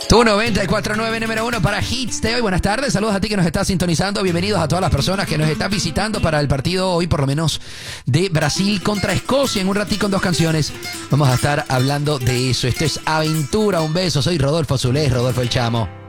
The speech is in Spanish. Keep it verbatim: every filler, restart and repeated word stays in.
Tu noventa y cuatro punto nueve número uno para Hits de hoy. Buenas tardes, saludos a ti que nos estás sintonizando. Bienvenidos a todas las personas que nos están visitando para el partido hoy, por lo menos, de Brasil contra Escocia. En un ratito con dos canciones vamos a estar hablando de eso. Esto es Aventura, un beso. Soy Rodolfo Zulés, Rodolfo el Chamo.